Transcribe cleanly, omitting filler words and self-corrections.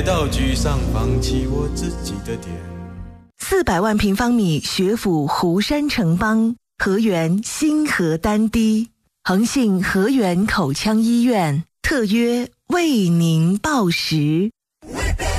跌到沮丧，放弃我自己的点。 400万平方米学府湖山城邦，河源新河丹堤，恒信河源口腔医院特约为您报时。